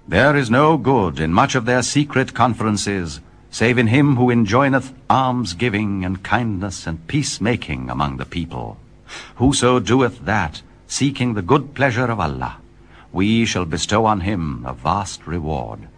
There is no good in much of their secret conferences, save in him who enjoineth alms-giving and kindness and peace-making among the people. Whoso doeth that, seeking the good pleasure of Allah, we shall bestow on him a vast reward.